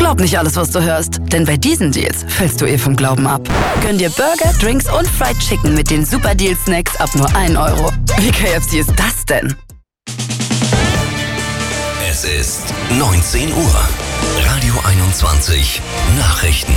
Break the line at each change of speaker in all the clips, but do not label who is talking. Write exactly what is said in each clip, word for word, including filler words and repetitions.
Glaub nicht alles, was du hörst, denn bei diesen Deals fällst du eh vom Glauben ab. Gönn dir Burger, Drinks und Fried Chicken mit den Super Deal Snacks ab nur ein Euro. Wie K F C ist das denn?
Es ist neunzehn Uhr. Radio einundzwanzig Nachrichten.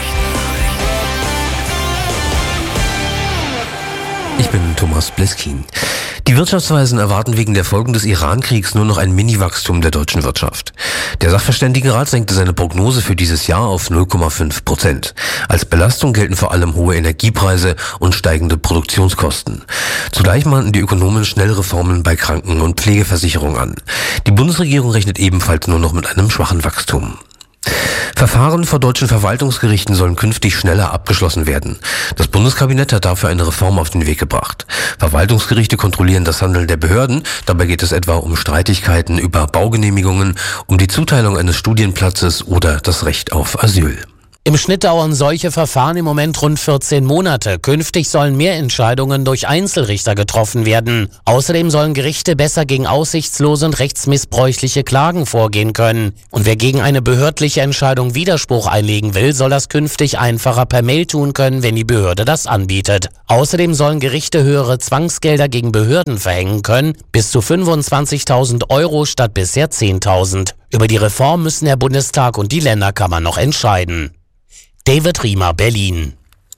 Ich bin Thomas Bleskin. Die Wirtschaftsweisen erwarten wegen der Folgen des Iran-Kriegs nur noch ein Mini-Wachstum der deutschen Wirtschaft. Der Sachverständigenrat senkte seine Prognose für dieses Jahr auf null Komma fünf Prozent. Als Belastung gelten vor allem hohe Energiepreise und steigende Produktionskosten. Zugleich mahnten die Ökonomen schnell Reformen bei Kranken- und Pflegeversicherung an. Die Bundesregierung rechnet ebenfalls nur noch mit einem schwachen Wachstum. Verfahren vor deutschen Verwaltungsgerichten sollen künftig schneller abgeschlossen werden. Das Bundeskabinett hat dafür eine Reform auf den Weg gebracht. Verwaltungsgerichte kontrollieren das Handeln der Behörden. Dabei geht es etwa um Streitigkeiten über Baugenehmigungen, um die Zuteilung eines Studienplatzes oder das Recht auf Asyl.
Im Schnitt dauern solche Verfahren im Moment rund vierzehn Monate. Künftig sollen mehr Entscheidungen durch Einzelrichter getroffen werden. Außerdem sollen Gerichte besser gegen aussichtslose und rechtsmissbräuchliche Klagen vorgehen können. Und wer gegen eine behördliche Entscheidung Widerspruch einlegen will, soll das künftig einfacher per Mail tun können, wenn die Behörde das anbietet. Außerdem sollen Gerichte höhere Zwangsgelder gegen Behörden verhängen können, bis zu fünfundzwanzigtausend Euro statt bisher zehntausend. Über die Reform müssen der Bundestag und die Länderkammer noch entscheiden. David Riemer, Berlin.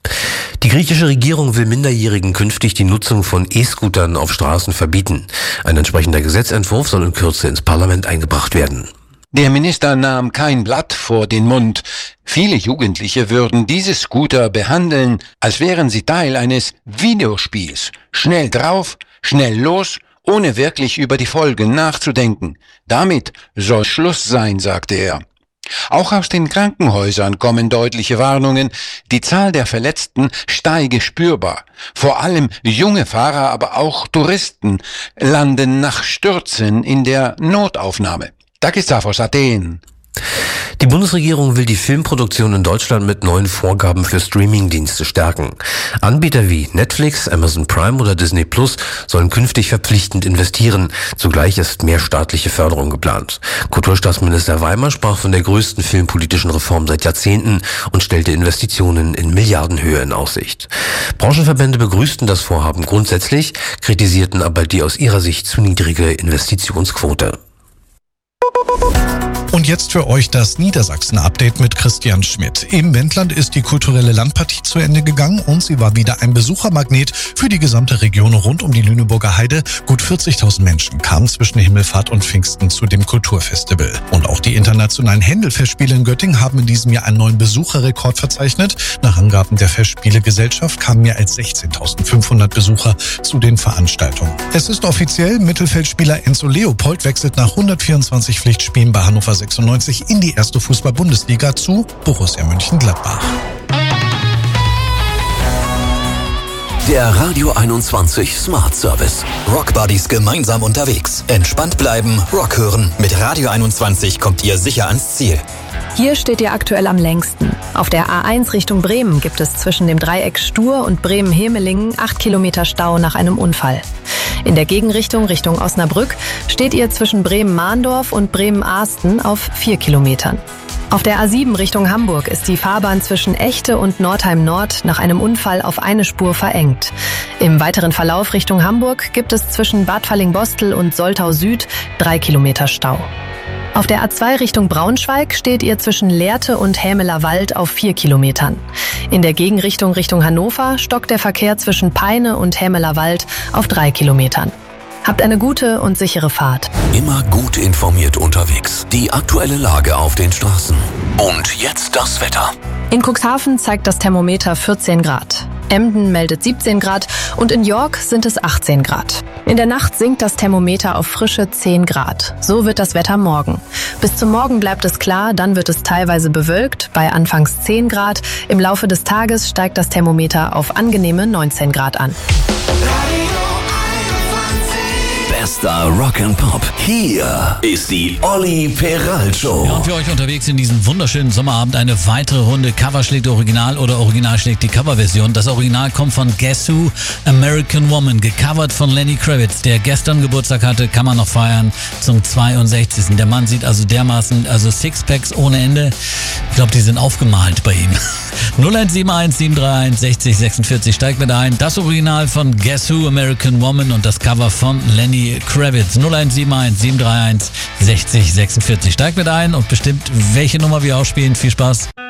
Die griechische Regierung will Minderjährigen künftig die Nutzung von E-Scootern auf Straßen verbieten. Ein entsprechender Gesetzentwurf soll in Kürze ins Parlament eingebracht werden.
Der Minister nahm kein Blatt vor den Mund. Viele Jugendliche würden diese Scooter behandeln, als wären sie Teil eines Videospiels. Schnell drauf, schnell los, ohne wirklich über die Folgen nachzudenken. Damit soll Schluss sein, sagte er. Auch aus den Krankenhäusern kommen deutliche Warnungen. Die Zahl der Verletzten steige spürbar. Vor allem junge Fahrer, aber auch Touristen landen nach Stürzen in der Notaufnahme. Takis aus Athen.
Die Bundesregierung will die Filmproduktion in Deutschland mit neuen Vorgaben für Streamingdienste stärken. Anbieter wie Netflix, Amazon Prime oder Disney Plus sollen künftig verpflichtend investieren. Zugleich ist mehr staatliche Förderung geplant. Kulturstaatsminister Weimer sprach von der größten filmpolitischen Reform seit Jahrzehnten und stellte Investitionen in Milliardenhöhe in Aussicht. Branchenverbände begrüßten das Vorhaben grundsätzlich, kritisierten aber die aus ihrer Sicht zu niedrige Investitionsquote.
Und jetzt für euch das Niedersachsen-Update mit Christian Schmidt. Im Wendland ist die kulturelle Landpartie zu Ende gegangen und sie war wieder ein Besuchermagnet für die gesamte Region rund um die Lüneburger Heide. Gut vierzigtausend Menschen kamen zwischen Himmelfahrt und Pfingsten zu dem Kulturfestival. Und auch die internationalen Händelfestspiele in Göttingen haben in diesem Jahr einen neuen Besucherrekord verzeichnet. Nach Angaben der Festspielegesellschaft kamen mehr als sechzehntausendfünfhundert Besucher zu den Veranstaltungen. Es ist offiziell, Mittelfeldspieler Enzo Leopold wechselt nach hundertvierundzwanzig Pflichtspielen bei Hannover sechsundneunzig in die erste Fußball-Bundesliga zu Borussia Mönchengladbach.
Der Radio einundzwanzig Smart Service. Rock Buddies gemeinsam unterwegs. Entspannt bleiben, Rock hören. Mit Radio einundzwanzig kommt ihr sicher ans Ziel.
Hier steht ihr aktuell am längsten. Auf der A eins Richtung Bremen gibt es zwischen dem Dreieck Stur und Bremen-Hemelingen acht Kilometer Stau nach einem Unfall. In der Gegenrichtung Richtung Osnabrück steht ihr zwischen Bremen-Mahndorf und Bremen-Ahsten auf vier Kilometern. Auf der A sieben Richtung Hamburg ist die Fahrbahn zwischen Echte und Nordheim Nord nach einem Unfall auf eine Spur verengt. Im weiteren Verlauf Richtung Hamburg gibt es zwischen Bad Falling-Bostel und Soltau Süd drei Kilometer Stau. Auf der A zwei Richtung Braunschweig steht ihr zwischen Lehrte und Hämeler Wald auf vier Kilometern. In der Gegenrichtung Richtung Hannover stockt der Verkehr zwischen Peine und Hämeler Wald auf drei Kilometern. Habt eine gute und sichere Fahrt.
Immer gut informiert unterwegs. Die aktuelle Lage auf den Straßen. Und jetzt das Wetter.
In Cuxhaven zeigt das Thermometer vierzehn Grad. Emden meldet siebzehn Grad und in York sind es achtzehn Grad. In der Nacht sinkt das Thermometer auf frische zehn Grad. So wird das Wetter morgen. Bis zum Morgen bleibt es klar, dann wird es teilweise bewölkt, bei anfangs zehn Grad. Im Laufe des Tages steigt das Thermometer auf angenehme neunzehn Grad an.
Bester Rock and Pop. Hier ist die Olli Peral Show.
Ja, und für euch unterwegs in diesem wunderschönen Sommerabend eine weitere Runde Cover schlägt Original oder Original schlägt die Coverversion. Das Original kommt von Guess Who, American Woman, gecovert von Lenny Kravitz, der gestern Geburtstag hatte, kann man noch feiern zum zweiundsechzigsten Der Mann sieht also dermaßen, also Sixpacks ohne Ende. Ich glaube, die sind aufgemalt bei ihm. null eins sieben eins sieben drei eins sechzig sechsundvierzig steigt mit ein. Das Original von Guess Who, American Woman und das Cover von Lenny Kravitz. null eins sieben eins sieben drei eins sechzig sechsundvierzig steigt mit ein und bestimmt, welche Nummer wir ausspielen. Viel Spaß.